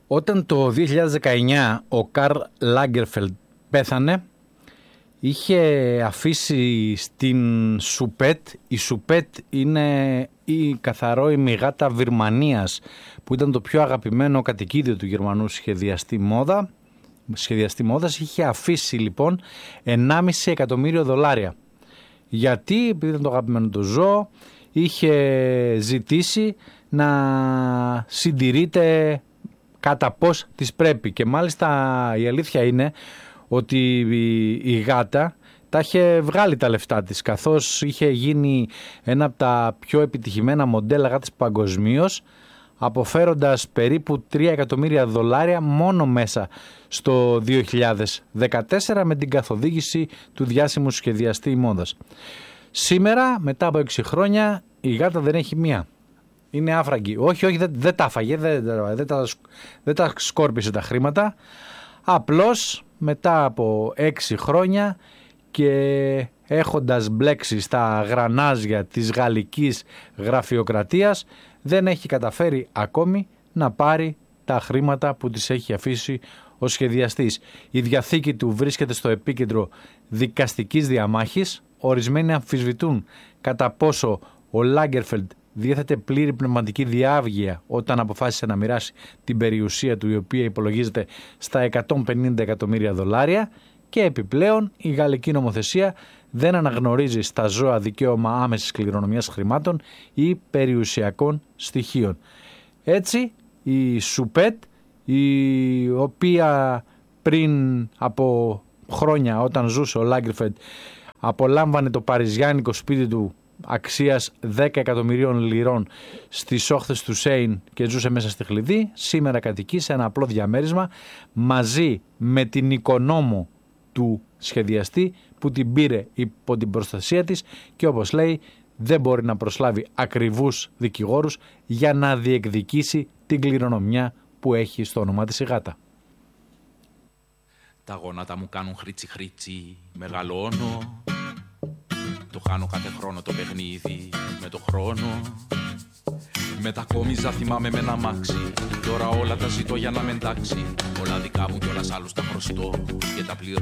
Όταν το 2019 ο Καρλ Λάγκερφελντ πέθανε, είχε αφήσει στην Σουπέτ. Η Σουπέτ είναι η καθαρό ημιγάτα Βυρμανίας, που ήταν το πιο αγαπημένο κατοικίδιο του Γερμανού σχεδιαστή μόδας. Είχε αφήσει λοιπόν $1,5 εκατομμύριο. Γιατί, επειδή ήταν το αγαπημένο του ζώο, είχε ζητήσει να συντηρείται κατά πώς της πρέπει. Και μάλιστα η αλήθεια είναι ότι η γάτα τα είχε βγάλει τα λεφτά της, καθώς είχε γίνει ένα από τα πιο επιτυχημένα μοντέλα γάτας παγκοσμίως, αποφέροντας περίπου $3 εκατομμύρια μόνο μέσα στο 2014 με την καθοδήγηση του διάσημου σχεδιαστή μόδας. Σήμερα, μετά από 6 χρόνια, η γάτα δεν έχει μία. Είναι άφραγγη. Όχι, δεν τα έφαγε, δεν τα σκόρπισε τα χρήματα. Απλώς μετά από 6 χρόνια και έχοντας μπλέξει στα γρανάζια της γαλλικής γραφειοκρατίας, δεν έχει καταφέρει ακόμη να πάρει τα χρήματα που της έχει αφήσει ο σχεδιαστής. Η διαθήκη του βρίσκεται στο επίκεντρο δικαστικής διαμάχης. Ορισμένοι αμφισβητούν κατά πόσο ο Λάγκερφελντ διέθετε πλήρη πνευματική διάβγεια όταν αποφάσισε να μοιράσει την περιουσία του, η οποία υπολογίζεται στα $150 εκατομμύρια, και επιπλέον η γαλλική νομοθεσία δεν αναγνωρίζει στα ζώα δικαίωμα άμεσης κληρονομιάς χρημάτων ή περιουσιακών στοιχείων. Έτσι η Σουπέτ, η οποία πριν από χρόνια, όταν ζούσε ο Λάγκερφελντ, απολάμβανε το παριζιάνικο σπίτι του αξίας $10 εκατομμυρίων στις όχθες του Σέιν και ζούσε μέσα στη Χλιδί, σήμερα κατοικεί σε ένα απλό διαμέρισμα μαζί με την οικονόμο του σχεδιαστή, που την πήρε υπό την προστασία της και, όπως λέει, δεν μπορεί να προσλάβει ακριβούς δικηγόρους για να διεκδικήσει την κληρονομιά που έχει στο όνομά της η γάτα. Τα γόνατα μου κάνουν χρήτσι χρήτσι, μεγαλώνω. Το χάνω κάθε χρόνο το παιχνίδι με το χρόνο. Μετακόμιζα, θυμάμαι, με ένα αμάξι. Τώρα όλα τα ζητώ για να με εντάξει. Όλα δικά μου κι όλα σ' άλλους τα χρωστώ και τα πληρώνω.